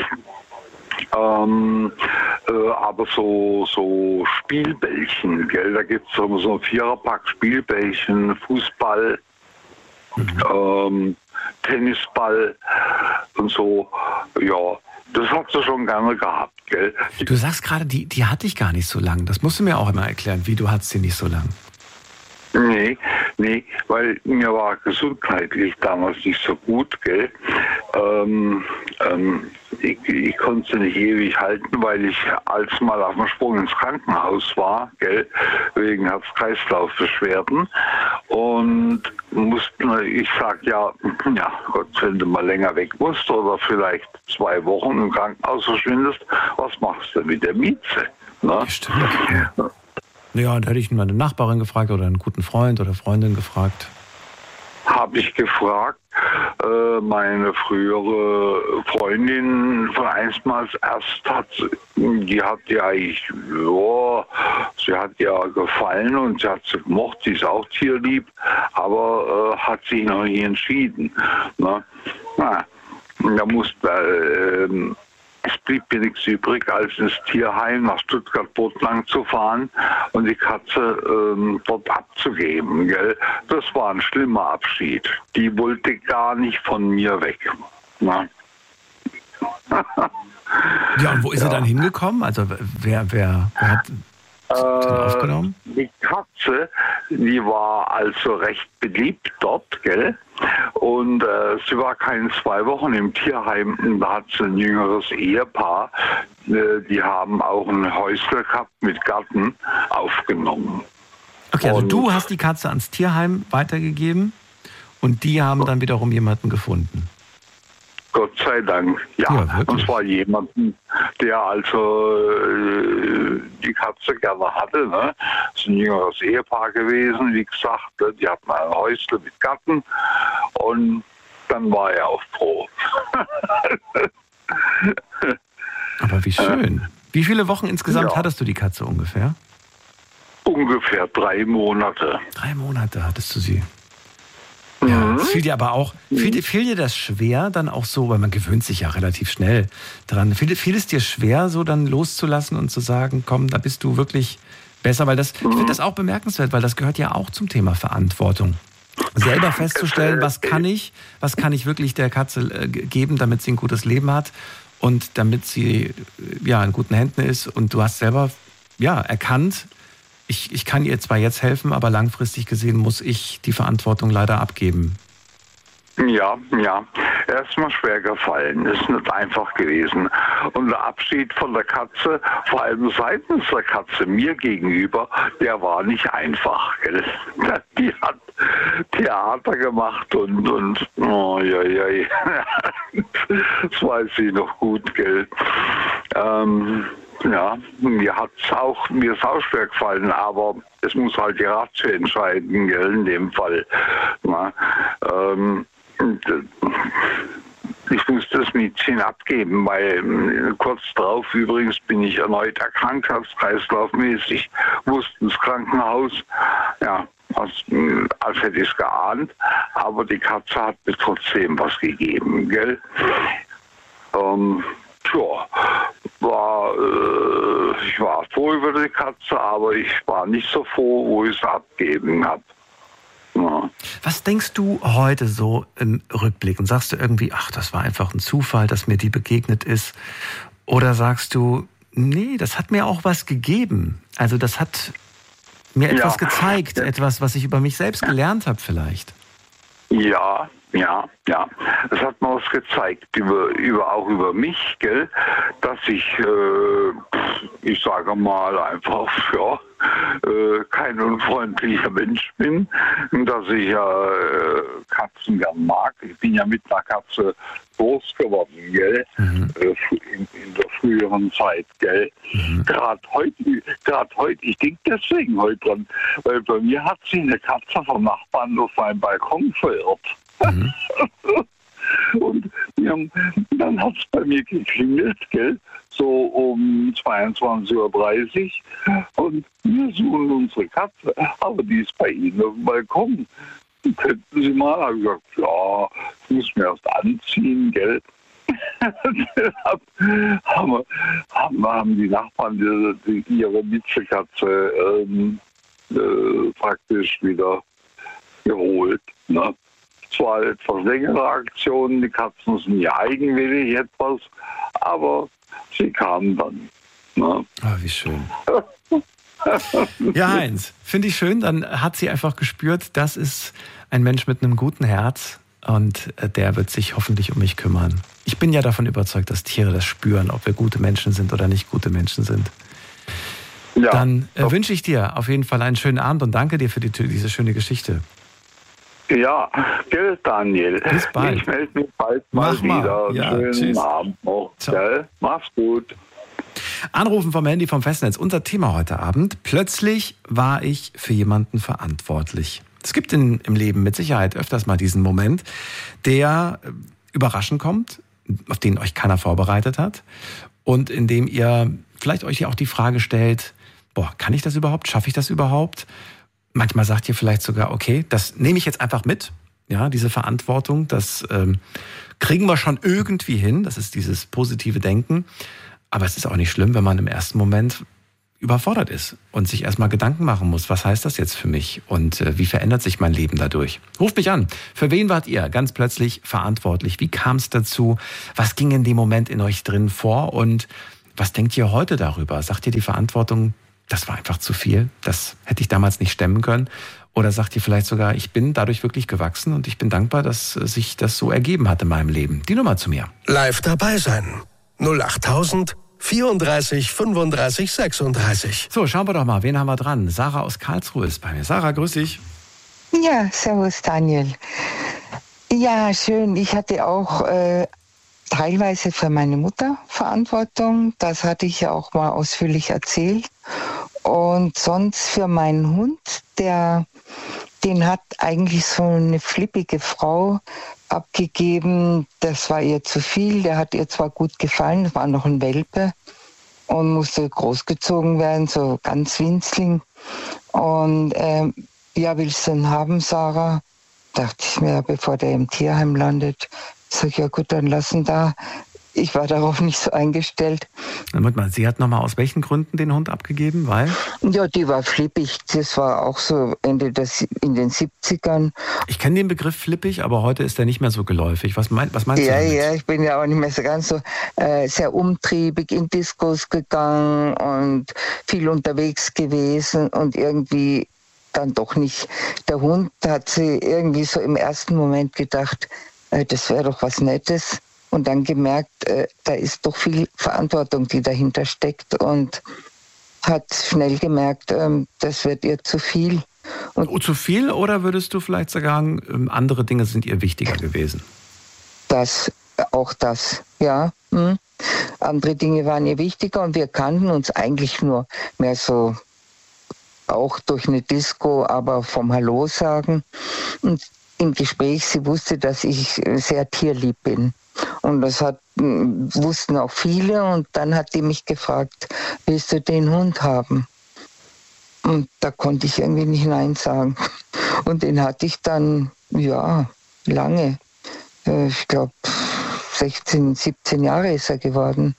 Ähm, äh, aber so, so Spielbällchen, gell? Da gibt es so, so ein Viererpack Spielbällchen, Fußball, mhm. ähm, Tennisball und so. Ja, das hat sie schon gerne gehabt, gell? Du sagst gerade, die, die hatte ich gar nicht so lang. Das musst du mir auch immer erklären. Wie, du hattest sie nicht so lang? Nee, nee, weil mir war gesundheitlich damals nicht so gut, gell. Ähm, ähm, ich, ich konnte sie nicht ewig halten, weil ich als mal auf dem Sprung ins Krankenhaus war, gell, wegen Herz-Kreislauf-Beschwerden. Und mussten, ich sag ja, ja Gott, wenn du mal länger weg musst oder vielleicht zwei Wochen im Krankenhaus verschwindest, was machst du mit der Mieze? Ne? Stimmt. Ja. Ja, da hätte ich meine Nachbarin gefragt oder einen guten Freund oder Freundin gefragt. Habe ich gefragt. Äh, meine frühere Freundin von einstmals erst hat, die hat ja eigentlich, ja, sie hat ja gefallen und sie hat sie gemocht, sie ist auch tierlieb, aber äh, hat sich noch nie entschieden. Ne? Na, da musste äh, es blieb mir nichts übrig, als ins Tierheim nach Stuttgart-Bodlang zu fahren und die Katze ähm, dort abzugeben. Gell? Das war ein schlimmer Abschied. Die wollte gar nicht von mir weg. Na? Ja, und wo ist ja. sie dann hingekommen? Also wer, wer, wer hat sie aufgenommen? Die Katze, die war also recht beliebt dort, gell? Und äh, sie war keine zwei Wochen im Tierheim. Da hat sie ein jüngeres Ehepaar, äh, die haben auch ein Häusle gehabt mit Garten aufgenommen. Okay, also und du hast die Katze ans Tierheim weitergegeben und die haben dann wiederum jemanden gefunden. Gott sei Dank, ja. ja und zwar jemanden, der also äh, die Katze gerne hatte. Ne? Das ist ein jüngeres Ehepaar gewesen, wie gesagt. Die hatten ein Häusle mit Garten und dann war er auch froh. Aber wie schön. Wie viele Wochen insgesamt ja. hattest du die Katze ungefähr? Ungefähr drei Monate. Drei Monate hattest du sie. Ja, es fiel dir aber auch, fiel, fiel dir das schwer dann auch so, weil man gewöhnt sich ja relativ schnell dran, fiel, fiel es dir schwer so dann loszulassen und zu sagen, komm, da bist du wirklich besser, weil das, ich finde das auch bemerkenswert, weil das gehört ja auch zum Thema Verantwortung. Selber festzustellen, was kann ich, was kann ich wirklich der Katze geben, damit sie ein gutes Leben hat und damit sie ja in guten Händen ist und du hast selber ja erkannt, ich, ich kann ihr zwar jetzt helfen, aber langfristig gesehen muss ich die Verantwortung leider abgeben. Ja, ja. Er ist mir schwer gefallen. Ist nicht einfach gewesen. Und der Abschied von der Katze, vor allem seitens der Katze mir gegenüber, der war nicht einfach. Gell? Die hat Theater gemacht und, und oh, ja, ja. Das weiß ich noch gut, gell. Ähm, ja, mir hat's auch, mir ist auch schwer gefallen, aber es muss halt die Ratio entscheiden, gell, in dem Fall. Na, ähm, ich muss das Mädchen abgeben, weil kurz darauf übrigens bin ich erneut erkrankt, herz-kreislaufmäßig, musste ins Krankenhaus, ja, als, als hätte ich es geahnt, aber die Katze hat mir trotzdem was gegeben, gell? Ähm, tja, war, äh, ich war froh über die Katze, aber ich war nicht so froh, wo ich es abgeben habe. Ja. Was denkst du heute so im Rückblick? Und sagst du irgendwie, ach, das war einfach ein Zufall, dass mir die begegnet ist? Oder sagst du, nee, das hat mir auch was gegeben. Also das hat mir etwas ja. gezeigt, ja. etwas, was ich über mich selbst gelernt habe vielleicht. Ja, ja, ja. Es hat mir was gezeigt, über, über, auch über mich, gell, dass ich, äh, ich sage mal einfach, ja, äh, kein unfreundlicher Mensch bin, dass ich ja äh, Katzen gern mag. Ich bin ja mit einer Katze groß geworden, gell, mhm. äh, in, in der früheren Zeit, gell. Mhm. Gerade heute, gerade heute, ich denke deswegen heute dran, weil bei mir hat sie eine Katze vom Nachbarn auf meinem Balkon verirrt. Mhm. Und ja, dann hat es bei mir geklingelt, gell, so um zweiundzwanzig Uhr dreißig und wir suchen unsere Katze, aber die ist bei Ihnen auf dem Balkon. Könnten Sie mal? Da habe ich gesagt, ja, ich muss mir erst anziehen, gell. haben, haben, haben die Nachbarn die, die, ihre Miezekatze ähm, äh, praktisch wieder geholt, ne? Zwar etwas längere Aktionen, die Katzen sind ja eigenwillig etwas, aber sie kamen dann. Ne? Oh, wie schön. Ja, Heinz, finde ich schön. Dann hat sie einfach gespürt, das ist ein Mensch mit einem guten Herz und der wird sich hoffentlich um mich kümmern. Ich bin ja davon überzeugt, dass Tiere das spüren, ob wir gute Menschen sind oder nicht gute Menschen sind. Ja, dann äh, wünsche ich dir auf jeden Fall einen schönen Abend und danke dir für die, diese schöne Geschichte. Ja, gell, Daniel. Bis bald. Ich melde mich bald mal Mach mal. wieder. Ja, Schönen tschüss. Abend noch. Gell? Mach's gut. Anrufen vom Handy vom Festnetz. Unser Thema heute Abend. Plötzlich war ich für jemanden verantwortlich. Es gibt in, im Leben mit Sicherheit öfters mal diesen Moment, der überraschend kommt, auf den euch keiner vorbereitet hat und in dem ihr vielleicht euch ja auch die Frage stellt, boah, kann ich das überhaupt? Schaffe ich das überhaupt? Manchmal sagt ihr vielleicht sogar, okay, das nehme ich jetzt einfach mit, ja, diese Verantwortung, das ähm, kriegen wir schon irgendwie hin, das ist dieses positive Denken, aber es ist auch nicht schlimm, wenn man im ersten Moment überfordert ist und sich erstmal Gedanken machen muss, was heißt das jetzt für mich und äh, wie verändert sich mein Leben dadurch? Ruft mich an, für wen wart ihr ganz plötzlich verantwortlich? Wie kam es dazu? Was ging in dem Moment in euch drin vor und was denkt ihr heute darüber? Sagt ihr die Verantwortung, das war einfach zu viel, das hätte ich damals nicht stemmen können? Oder sagt ihr vielleicht sogar, ich bin dadurch wirklich gewachsen und ich bin dankbar, dass sich das so ergeben hat in meinem Leben? Die Nummer zu mir. Live dabei sein. null achttausend vierunddreißig fünfunddreißig sechsunddreißig. So, schauen wir doch mal, wen haben wir dran? Sarah aus Karlsruhe ist bei mir. Sarah, grüß dich. Ja, servus Daniel. Ja, schön. Ich hatte auch äh, teilweise für meine Mutter Verantwortung. Das hatte ich ja auch mal ausführlich erzählt. Und sonst für meinen Hund, der, den hat eigentlich so eine flippige Frau abgegeben. Das war ihr zu viel. Der hat ihr zwar gut gefallen, das war noch ein Welpe und musste großgezogen werden, so ganz winzling. Und ähm, ja, willst du ihn haben, Sarah? Dachte ich mir, bevor der im Tierheim landet. Sag ich, ja gut, dann lass ihn da. ich war darauf nicht so eingestellt. Moment mal, sie hat nochmal aus welchen Gründen den Hund abgegeben? Weil? Ja, die war flippig. Das war auch so Ende des, in den siebzigern. Ich kenne den Begriff flippig, aber heute ist der nicht mehr so geläufig. Was, mein, was meinst ja, du damit? Ja, ich bin ja auch nicht mehr so ganz so äh, sehr umtriebig, in Diskos gegangen und viel unterwegs gewesen und irgendwie dann doch nicht. Der Hund hat sie irgendwie so im ersten Moment gedacht, äh, das wäre doch was Nettes. Und dann gemerkt, äh, da ist doch viel Verantwortung, die dahinter steckt, und hat schnell gemerkt, ähm, das wird ihr zu viel. Und oh, zu viel, oder würdest du vielleicht sagen, ähm, andere Dinge sind ihr wichtiger gewesen? Das, auch das, ja. Hm. Andere Dinge waren ihr wichtiger, und wir kannten uns eigentlich nur mehr so, auch durch eine Disco, aber vom Hallo sagen. Und im Gespräch, sie wusste, dass ich sehr tierlieb bin. Und das hat, wussten auch viele, und dann hat die mich gefragt, willst du den Hund haben? Und da konnte ich irgendwie nicht Nein sagen. Und den hatte ich dann, ja, lange. Ich glaube, sechzehn, siebzehn Jahre ist er geworden.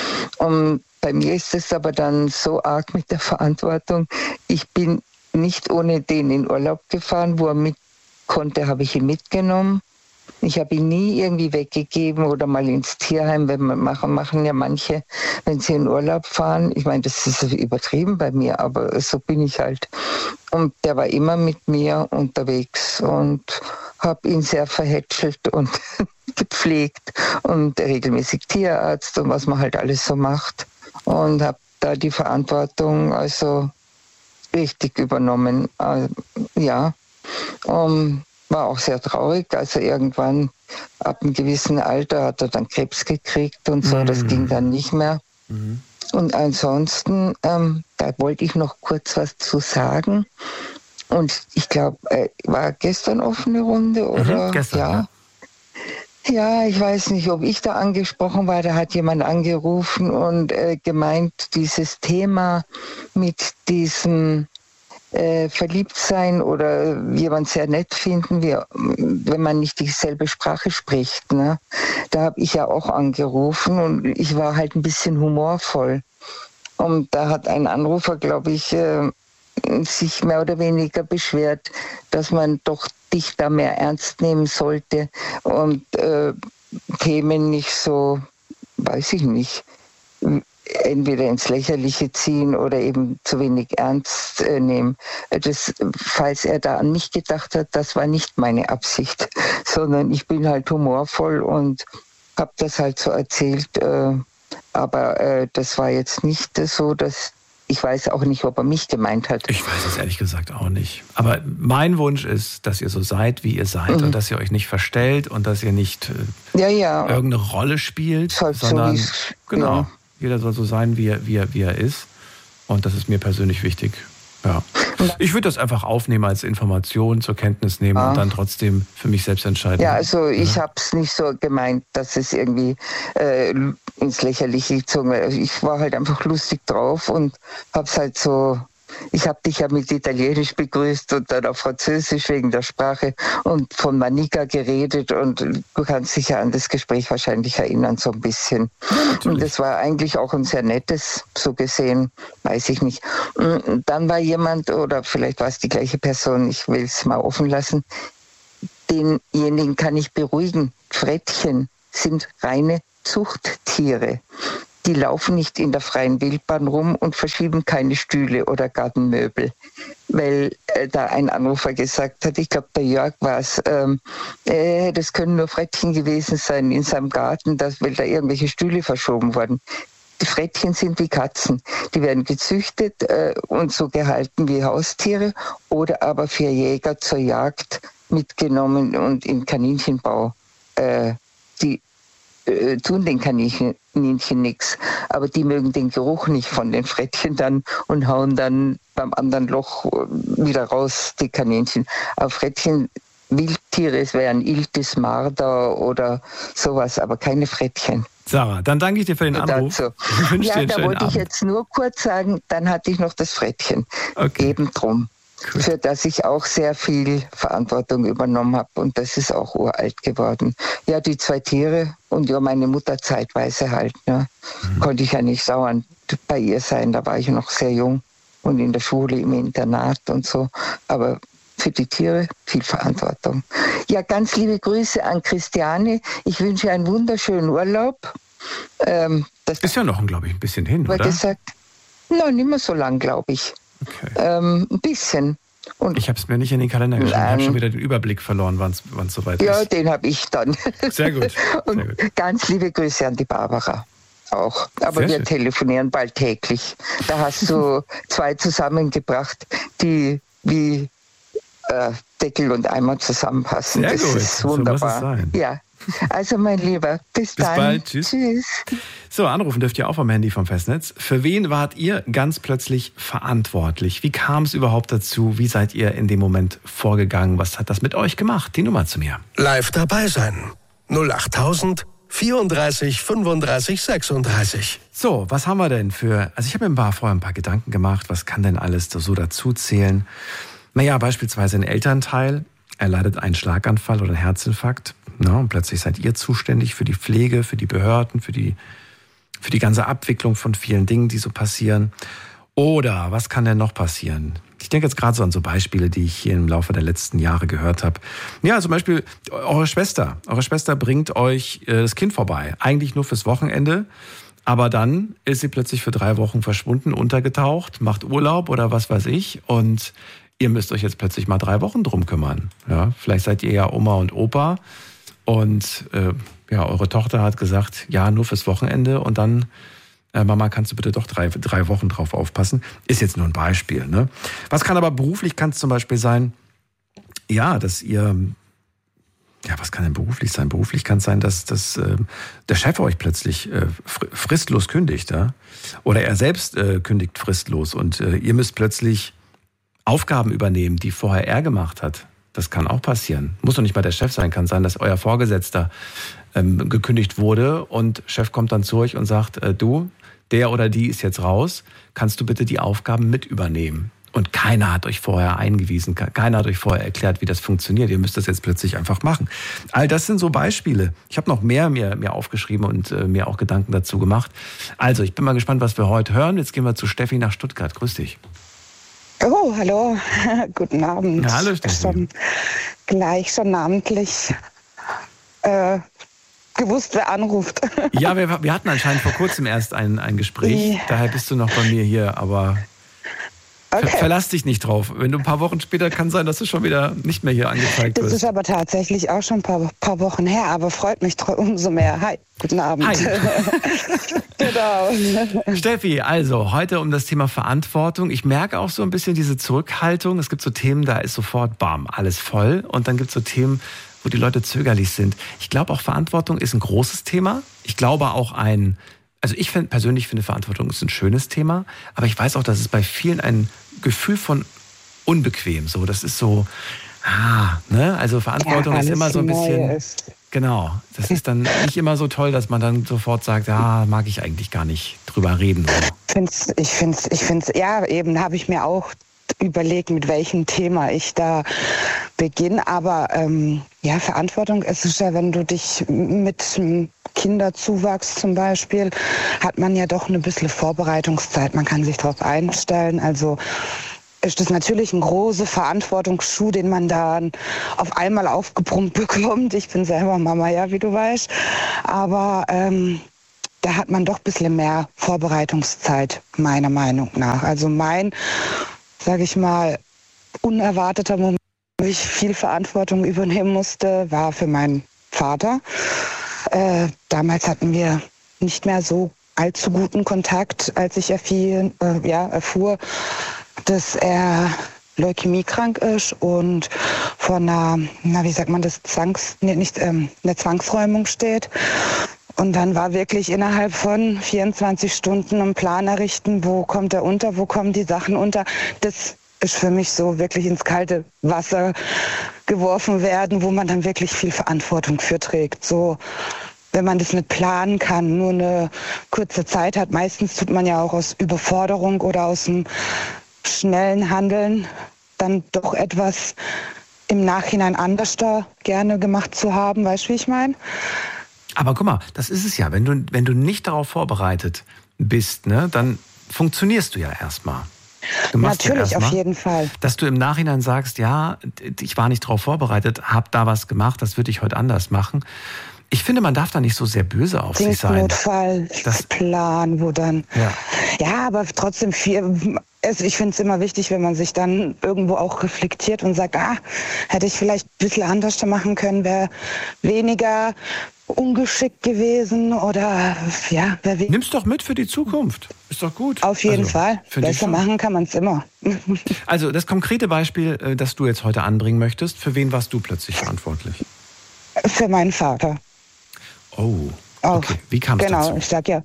Und bei mir ist es aber dann so arg mit der Verantwortung. Ich bin nicht ohne den in Urlaub gefahren, wo er mit konnte, habe ich ihn mitgenommen. Ich habe ihn nie irgendwie weggegeben oder mal ins Tierheim, wenn man machen, machen ja manche, wenn sie in Urlaub fahren. Ich meine, das ist übertrieben bei mir, aber so bin ich halt. Und der war immer mit mir unterwegs und habe ihn sehr verhätschelt und gepflegt und regelmäßig Tierarzt und was man halt alles so macht. Und habe da die Verantwortung also richtig übernommen. Äh, ja, um war auch sehr traurig, also irgendwann ab einem gewissen Alter hat er dann Krebs gekriegt und so, mhm. Das ging dann nicht mehr. Mhm. Und ansonsten, ähm, da wollte ich noch kurz was zu sagen. Und ich glaube, äh, war gestern offene Runde, oder? Mhm, gestern, ja. Ja, ich weiß nicht, ob ich da angesprochen war, da hat jemand angerufen und äh, gemeint, dieses Thema mit diesem Äh, verliebt sein oder jemand sehr nett finden, wie, wenn man nicht dieselbe Sprache spricht. Ne? Da habe ich ja auch angerufen und ich war halt ein bisschen humorvoll. Und da hat ein Anrufer, glaube ich, äh, sich mehr oder weniger beschwert, dass man doch dich da mehr ernst nehmen sollte und äh, Themen nicht so, weiß ich nicht, entweder ins Lächerliche ziehen oder eben zu wenig ernst äh, nehmen. Das, falls er da an mich gedacht hat, das war nicht meine Absicht, sondern ich bin halt humorvoll und habe das halt so erzählt. Äh, aber äh, das war jetzt nicht so, dass ich weiß auch nicht, ob er mich gemeint hat. Ich weiß es ehrlich gesagt auch nicht. Aber mein Wunsch ist, dass ihr so seid, wie ihr seid, mhm. und dass ihr euch nicht verstellt und dass ihr nicht äh, ja, ja. irgendeine Rolle spielt, halt sondern so genau. Ja. Jeder soll so sein, wie er, wie er, wie er ist. Und das ist mir persönlich wichtig. Ja. Ich würde das einfach aufnehmen als Information, zur Kenntnis nehmen ah. und dann trotzdem für mich selbst entscheiden. Ja, also ich ja. habe es nicht so gemeint, dass es irgendwie äh, ins Lächerliche gezogen wird. Ich war halt einfach lustig drauf und habe es halt so... Ich habe dich ja mit Italienisch begrüßt und dann auf Französisch wegen der Sprache und von Manika geredet, und du kannst dich ja an das Gespräch wahrscheinlich erinnern, so ein bisschen. Ja, und das war eigentlich auch ein sehr nettes, so gesehen, weiß ich nicht. Und dann war jemand, oder vielleicht war es die gleiche Person, ich will es mal offen lassen, denjenigen kann ich beruhigen. Frettchen sind reine Zuchttiere. Die laufen nicht in der freien Wildbahn rum und verschieben keine Stühle oder Gartenmöbel. Weil äh, da ein Anrufer gesagt hat, ich glaube, der Jörg war es, ähm, äh, das können nur Frettchen gewesen sein in seinem Garten, dass, weil da irgendwelche Stühle verschoben wurden. Die Frettchen sind wie Katzen. Die werden gezüchtet äh, und so gehalten wie Haustiere oder aber für Jäger zur Jagd mitgenommen und im Kaninchenbau. Äh, die äh, tun den Kaninchen nichts, aber die mögen den Geruch nicht von den Frettchen dann und hauen dann beim anderen Loch wieder raus, die Kaninchen. Aber Frettchen, Wildtiere, es wären Iltis, Marder oder sowas, aber keine Frettchen. Sarah, dann danke ich dir für den Anruf. Dazu. Ich wünsche ja, dir einen da schönen wollte ich Abend. jetzt nur kurz sagen, dann hatte ich noch das Frettchen. Okay. Eben drum. Gut. Für das ich auch sehr viel Verantwortung übernommen habe. Und das ist auch uralt geworden. Ja, die zwei Tiere und ja, meine Mutter zeitweise halt. Ne? Mhm. Konnte ich ja nicht dauernd bei ihr sein. Da war ich noch sehr jung und in der Schule, im Internat und so. Aber für die Tiere viel Verantwortung. Ja, ganz liebe Grüße an Christiane. Ich wünsche einen wunderschönen Urlaub. Ähm, das ist ja noch, glaube ich, ein bisschen hin, oder? Gesagt, no, nicht mehr so lang, glaube ich. Okay. Ähm, ein bisschen. Und ich habe es mir nicht in den Kalender geschrieben. Ich habe schon wieder den Überblick verloren, wann es soweit ja, ist. Ja, den habe ich dann. Sehr gut. Sehr und gut. Ganz liebe Grüße an die Barbara auch. Aber Sehr wir schön. telefonieren bald täglich. Da hast du zwei zusammengebracht, die wie äh, Deckel und Eimer zusammenpassen. Sehr das gut. ist wunderbar. So muss es sein. Ja. Also mein Lieber, bis, bis dann. bald. Tschüss. Tschüss. So, anrufen dürft ihr auch vom Handy vom Festnetz. Für wen wart ihr ganz plötzlich verantwortlich? Wie kam es überhaupt dazu? Wie seid ihr in dem Moment vorgegangen? Was hat das mit euch gemacht? Die Nummer zu mir. Live dabei sein. null achttausend vierunddreißig fünfunddreißig sechsunddreißig. So, was haben wir denn für... Also ich habe mir ein paar, vorher ein paar Gedanken gemacht. Was kann denn alles so dazu zählen? Naja, beispielsweise ein Elternteil. Er leidet einen Schlaganfall oder einen Herzinfarkt. Na, und plötzlich seid ihr zuständig für die Pflege, für die Behörden, für die, für die ganze Abwicklung von vielen Dingen, die so passieren. Oder was kann denn noch passieren? Ich denke jetzt gerade so an so Beispiele, die ich hier im Laufe der letzten Jahre gehört habe. Ja, zum Beispiel eure Schwester. Eure Schwester bringt euch äh, das Kind vorbei. Eigentlich nur fürs Wochenende. Aber dann ist sie plötzlich für drei Wochen verschwunden, untergetaucht, macht Urlaub oder was weiß ich. Und ihr müsst euch jetzt plötzlich mal drei Wochen drum kümmern. Ja, vielleicht seid ihr ja Oma und Opa. Und äh, ja, eure Tochter hat gesagt, ja, nur fürs Wochenende und dann, äh, Mama, kannst du bitte doch drei, drei Wochen drauf aufpassen. Ist jetzt nur ein Beispiel. Ne? Was kann aber beruflich, kann es zum Beispiel sein, ja, dass ihr, ja, was kann denn beruflich sein? Beruflich kann es sein, dass, dass äh, der Chef euch plötzlich äh, fristlos kündigt. Ja? Oder er selbst äh, kündigt fristlos und äh, ihr müsst plötzlich Aufgaben übernehmen, die vorher er gemacht hat. Das kann auch passieren. Muss doch nicht mal der Chef sein. Kann sein, dass euer Vorgesetzter ähm, gekündigt wurde und Chef kommt dann zu euch und sagt, äh, du, der oder die ist jetzt raus, kannst du bitte die Aufgaben mit übernehmen? Und keiner hat euch vorher eingewiesen, keiner hat euch vorher erklärt, wie das funktioniert. Ihr müsst das jetzt plötzlich einfach machen. All das sind so Beispiele. Ich habe noch mehr mir, mir aufgeschrieben und äh, mir auch Gedanken dazu gemacht. Also, ich bin mal gespannt, was wir heute hören. Jetzt gehen wir zu Steffi nach Stuttgart. Grüß dich. Oh, hallo, guten Abend. Ja, hallo, Steffi. Schon gleich schon namentlich äh, gewusst, wer anruft. Ja, wir, wir hatten anscheinend vor kurzem erst ein, ein Gespräch, ja. Daher bist du noch bei mir hier, aber okay. ver, verlass dich nicht drauf. Wenn du ein paar Wochen später, kann sein, dass du schon wieder nicht mehr hier angezeigt wirst. Das ist aber tatsächlich auch schon ein paar, paar Wochen her, aber freut mich umso mehr. Hi, guten Abend. Hi. Genau. Steffi, also heute um das Thema Verantwortung. Ich merke auch so ein bisschen diese Zurückhaltung. Es gibt so Themen, da ist sofort, bam, alles voll. Und dann gibt es so Themen, wo die Leute zögerlich sind. Ich glaube auch, Verantwortung ist ein großes Thema. Ich glaube auch ein, also ich find, persönlich finde Verantwortung ist ein schönes Thema. Aber ich weiß auch, dass es bei vielen ein Gefühl von unbequem, so, das ist so, ah, ne, also Verantwortung ja, ist immer so ein bisschen, ist. Genau, das ist dann nicht immer so toll, dass man dann sofort sagt, ja, mag ich eigentlich gar nicht drüber reden. Find's, ich finde es, ich find's, ja, eben habe ich mir auch überlegt, mit welchem Thema ich da beginne, aber ähm, ja, Verantwortung ist es ja, wenn du dich mit Kinderzuwachs zum Beispiel, hat man ja doch eine bisschen Vorbereitungszeit, man kann sich darauf einstellen, also ist das natürlich ein großer Verantwortungsschuh, den man dann auf einmal aufgebrummt bekommt. Ich bin selber Mama, ja, wie du weißt. Aber ähm, da hat man doch ein bisschen mehr Vorbereitungszeit, meiner Meinung nach. Also mein, sage ich mal, unerwarteter Moment, wo ich viel Verantwortung übernehmen musste, war für meinen Vater. Äh, damals hatten wir nicht mehr so allzu guten Kontakt, als ich erfiel, äh, ja, erfuhr, dass er leukämiekrank ist und vor einer, na wie sagt man das, Zwangs, nee, nicht ähm, einer Zwangsräumung steht. Und dann war wirklich innerhalb von vierundzwanzig Stunden einen Plan errichten, wo kommt er unter, wo kommen die Sachen unter. Das ist für mich so wirklich ins kalte Wasser geworfen werden, wo man dann wirklich viel Verantwortung für trägt. So, wenn man das nicht planen kann, nur eine kurze Zeit hat. Meistens tut man ja auch aus Überforderung oder aus dem schnellen Handeln dann doch etwas im Nachhinein anders da gerne gemacht zu haben, weißt du, wie ich meine? Aber guck mal, das ist es ja, wenn du, wenn du nicht darauf vorbereitet bist, ne, dann funktionierst du ja erstmal. Natürlich, auf jeden Fall. Dass du im Nachhinein sagst, ja, ich war nicht darauf vorbereitet, hab da was gemacht, das würde ich heute anders machen. Ich finde, man darf da nicht so sehr böse auf sich sein. Notfallplan, wo dann... Ja. ja, aber trotzdem viel... Also ich finde es immer wichtig, wenn man sich dann irgendwo auch reflektiert und sagt, ah, hätte ich vielleicht ein bisschen anders machen können, wäre weniger ungeschickt gewesen oder ja. Wär we- Nimm's doch mit für die Zukunft. Ist doch gut. Auf jeden also, Fall. Besser machen kann man es immer. Also das konkrete Beispiel, das du jetzt heute anbringen möchtest, für wen warst du plötzlich verantwortlich? Für meinen Vater. Oh, okay. Wie kam es genau, dazu? Genau, ich sag ja.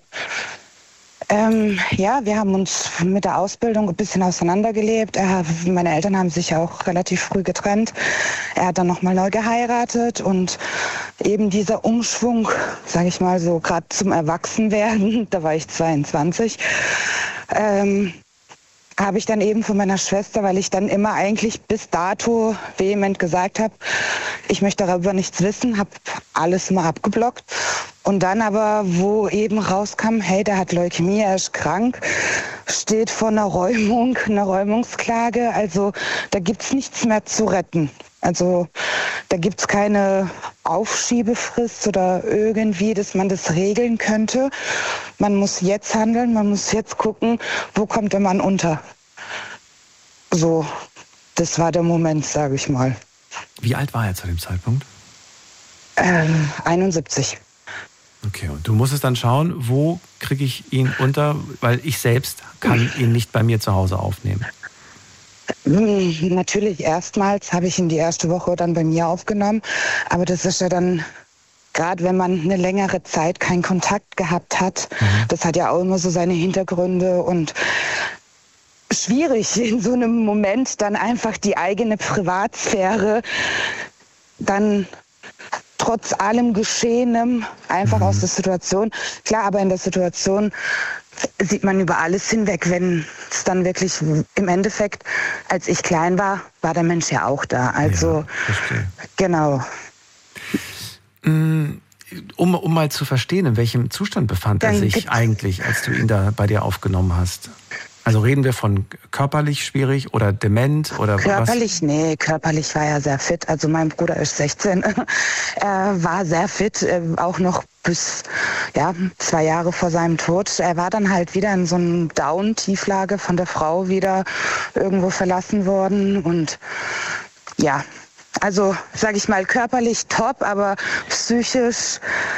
Ähm, ja, wir haben uns mit der Ausbildung ein bisschen auseinandergelebt. Er, meine Eltern haben sich auch relativ früh getrennt. Er hat dann nochmal neu geheiratet und eben dieser Umschwung, sage ich mal so, gerade zum Erwachsenwerden, da war ich zweiundzwanzig, ähm, habe ich dann eben von meiner Schwester, weil ich dann immer eigentlich bis dato vehement gesagt habe, ich möchte darüber nichts wissen, habe alles mal abgeblockt. Und dann aber, wo eben rauskam, hey, der hat Leukämie, er ist krank, steht vor einer Räumung, einer Räumungsklage, also da gibt's nichts mehr zu retten. Also da gibt's keine Aufschiebefrist oder irgendwie, dass man das regeln könnte. Man muss jetzt handeln, man muss jetzt gucken, wo kommt der Mann unter. So, das war der Moment, sage ich mal. Wie alt war er zu dem Zeitpunkt? Ähm, einundsiebzig. Okay, und du musstest dann schauen, wo kriege ich ihn unter, weil ich selbst kann ihn nicht bei mir zu Hause aufnehmen. Natürlich, erstmals habe ich ihn die erste Woche dann bei mir aufgenommen, aber das ist ja dann, gerade wenn man eine längere Zeit keinen Kontakt gehabt hat, mhm. das hat ja auch immer so seine Hintergründe und schwierig in so einem Moment dann einfach die eigene Privatsphäre dann trotz allem Geschehenem einfach mhm. aus der Situation. Klar, aber in der Situation sieht man über alles hinweg, wenn es dann wirklich im Endeffekt, als ich klein war, war der Mensch ja auch da. Also, ja, genau. Um, um mal zu verstehen, in welchem Zustand befand er sich eigentlich, als du ihn da bei dir aufgenommen hast? Also reden wir von körperlich schwierig oder dement oder körperlich, was? Nee, körperlich war er sehr fit. Also mein Bruder ist sechzehn. Er war sehr fit, auch noch bis ja, zwei Jahre vor seinem Tod. Er war dann halt wieder in so einem Down-Tieflage von der Frau wieder irgendwo verlassen worden. Und ja, also sage ich mal körperlich top, aber psychisch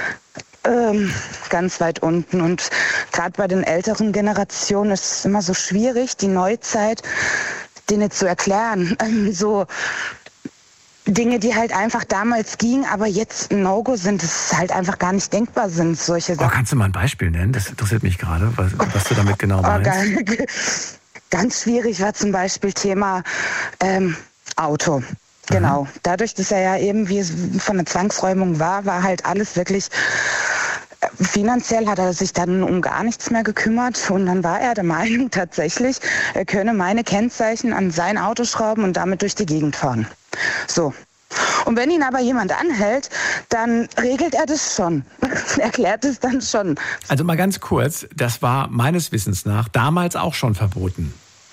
Ähm, ganz weit unten. Und gerade bei den älteren Generationen ist es immer so schwierig, die Neuzeit denen zu erklären. Ähm, so Dinge, die halt einfach damals gingen, aber jetzt ein No-Go sind, das halt einfach gar nicht denkbar sind, solche Sachen. Oh, kannst du mal ein Beispiel nennen? Das interessiert mich gerade, was, was du damit genau meinst. Oh, ganz, ganz schwierig war zum Beispiel Thema ähm, Auto. Genau. Mhm. Dadurch, dass er ja eben wie es von der Zwangsräumung war, war halt alles wirklich finanziell hat er sich dann um gar nichts mehr gekümmert und dann war er der Meinung tatsächlich, er könne meine Kennzeichen an sein Auto schrauben und damit durch die Gegend fahren. So. Und wenn ihn aber jemand anhält, dann regelt er das schon. Erklärt es dann schon. Also mal ganz kurz, das war meines Wissens nach damals auch schon verboten.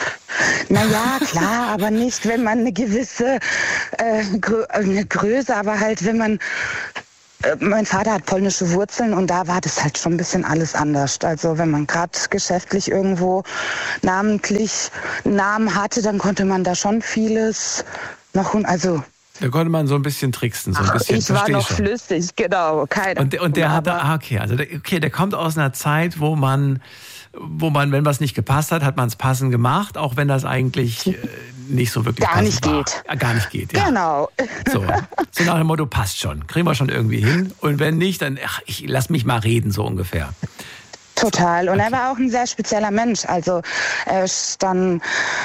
Naja, klar, aber nicht, wenn man eine gewisse äh, Grö- eine Größe, aber halt, wenn man äh, mein Vater hat polnische Wurzeln und da war das halt schon ein bisschen alles anders. Also wenn man gerade geschäftlich irgendwo namentlich einen Namen hatte, dann konnte man da schon vieles noch, also da konnte man so ein bisschen tricksen, so ein Ach, bisschen. ich war noch schon. flüssig, genau. Keine und, und der hatte, ah, okay, also der, okay, der kommt aus einer Zeit, wo man wo man, wenn was nicht gepasst hat, hat man es passend gemacht, auch wenn das eigentlich äh, nicht so wirklich gar nicht war. geht. Ja, gar nicht geht, ja. Genau. So, so nach dem Motto, passt schon, kriegen wir schon irgendwie hin. Und wenn nicht, dann, ach, ich lass mich mal reden, so ungefähr. Total. Und okay. Er war auch ein sehr spezieller Mensch. Also er ist dann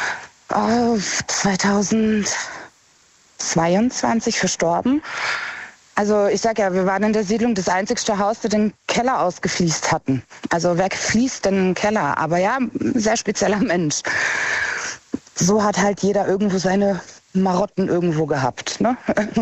oh, zweitausendzweiundzwanzig verstorben. Also ich sag ja, wir waren in der Siedlung das einzigste Haus, das den Keller ausgefliest hatten. Also wer fließt denn einen Keller? Aber ja, ein sehr spezieller Mensch. so hat halt jeder irgendwo seine Marotten irgendwo gehabt, ne?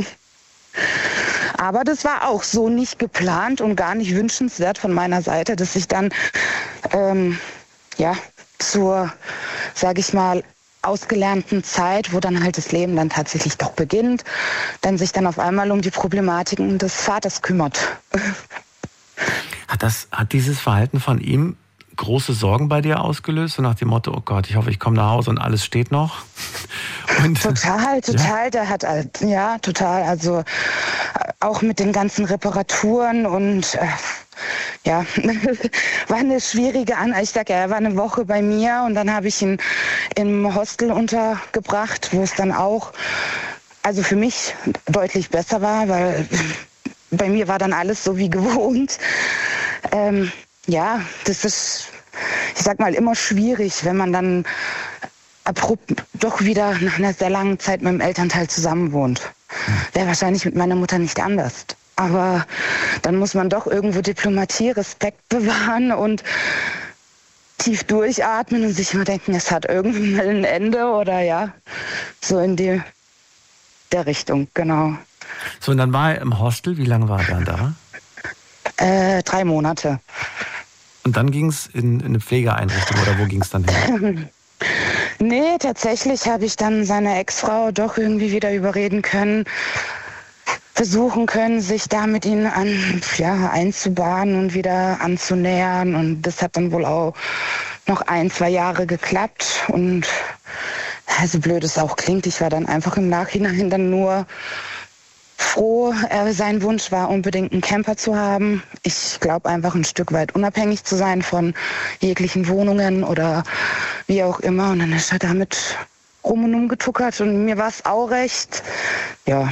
Aber das war auch so nicht geplant und gar nicht wünschenswert von meiner Seite, dass ich dann ähm, ja zur, sage ich mal, ausgelernten Zeit, wo dann halt das Leben dann tatsächlich doch beginnt, dann sich dann auf einmal um die Problematiken des Vaters kümmert. Hat das, hat dieses Verhalten von ihm große Sorgen bei dir ausgelöst? So nach dem Motto, oh Gott, ich hoffe, ich komme nach Hause und alles steht noch? Und, total, total. Ja? Der hat, ja, total. Also auch mit den ganzen Reparaturen und äh, ja, war eine schwierige An. Ich sag ja, er war eine Woche bei mir und dann habe ich ihn im Hostel untergebracht, wo es dann auch, also für mich deutlich besser war, weil bei mir war dann alles so wie gewohnt. Ähm, ja, das ist, ich sag mal, immer schwierig, wenn man dann abrupt doch wieder nach einer sehr langen Zeit mit dem Elternteil zusammen wohnt. Wäre wahrscheinlich mit meiner Mutter nicht anders. Aber dann muss man doch irgendwo Diplomatie, Respekt bewahren und tief durchatmen und sich immer denken, es hat irgendwann mal ein Ende oder ja, so in die der Richtung, genau. So, und dann war er im Hostel. Wie lange war er dann da? Äh, drei Monate. Und dann ging es in, in eine Pflegeeinrichtung oder wo ging es dann hin? Nee, tatsächlich habe ich dann seine Ex-Frau doch irgendwie wieder überreden können, versuchen können, sich da mit ihnen an, ja, einzubahnen und wieder anzunähern. Und das hat dann wohl auch noch ein, zwei Jahre geklappt. Und so blöd es auch klingt, ich war dann einfach im Nachhinein dann nur froh. Er, sein Wunsch war unbedingt einen Camper zu haben. Ich glaube einfach ein Stück weit unabhängig zu sein von jeglichen Wohnungen oder wie auch immer. Und dann ist er damit rum und umgetuckert und mir war es auch recht. Ja,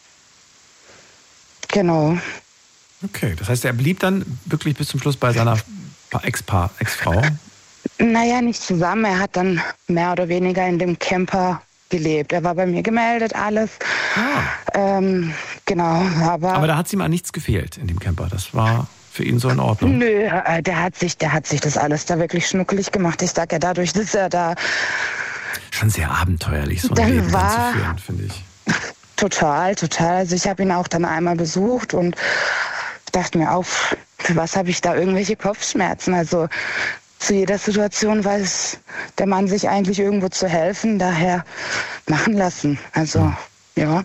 genau. Okay, das heißt, er blieb dann wirklich bis zum Schluss bei seiner Ex-Paar, Ex-Frau? Naja, nicht zusammen. Er hat dann mehr oder weniger in dem Camper gelebt. Er war bei mir gemeldet, alles. Ah. Ähm, genau, aber... Aber da hat es ihm an nichts gefehlt in dem Camper. Das war für ihn so in Ordnung. Nö, der hat sich, der hat sich das alles da wirklich schnuckelig gemacht. Ich sag ja, dadurch, dass er da... Schon sehr abenteuerlich, so ein dann Leben war, anzuführen, finde ich. Total, total. Also ich habe ihn auch dann einmal besucht und dachte mir auch, für was habe ich da irgendwelche Kopfschmerzen? Also zu jeder Situation weiß der Mann sich eigentlich irgendwo zu helfen, daher machen lassen. Also, ja.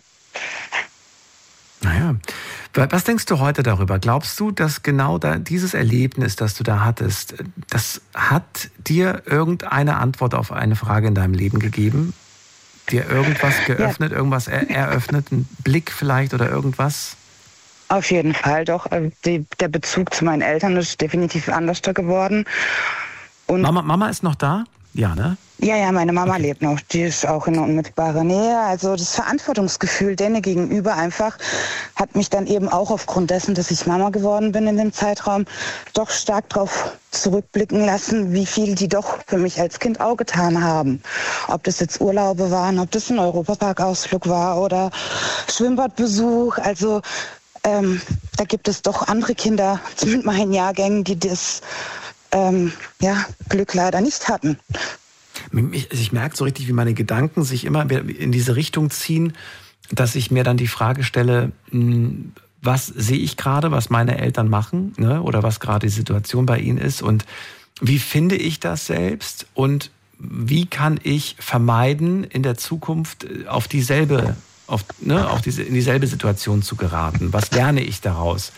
Naja, was denkst du heute darüber? Glaubst du, dass genau da dieses Erlebnis, das du da hattest, das hat dir irgendeine Antwort auf eine Frage in deinem Leben gegeben? Dir irgendwas geöffnet, ja. irgendwas er- eröffnet, einen Blick vielleicht oder irgendwas? Auf jeden Fall, doch. Die, der Bezug zu meinen Eltern ist definitiv anders geworden. Und Mama, Mama ist noch da? Ja, ne? Ja, ja, meine Mama okay. lebt noch. Die ist auch in unmittelbarer Nähe. Also das Verantwortungsgefühl denen gegenüber einfach hat mich dann eben auch aufgrund dessen, dass ich Mama geworden bin in dem Zeitraum, doch stark darauf zurückblicken lassen, wie viel die doch für mich als Kind auch getan haben. Ob das jetzt Urlaube waren, ob das ein Europapark-Ausflug war oder Schwimmbadbesuch. Also ähm, da gibt es doch andere Kinder mit meinen Jahrgängen, die das ähm, ja, Glück leider nicht hatten. Ich, ich merke so richtig, wie meine Gedanken sich immer in diese Richtung ziehen, dass ich mir dann die Frage stelle, was sehe ich gerade, was meine Eltern machen, ne? Oder was gerade die Situation bei ihnen ist und wie finde ich das selbst und wie kann ich vermeiden, in der Zukunft auf dieselbe, auf, ne, auf diese, in dieselbe Situation zu geraten? Was lerne ich daraus?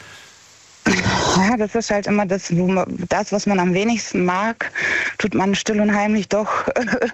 Ja, das ist halt immer das, wo man, das, was man am wenigsten mag, tut man still und heimlich doch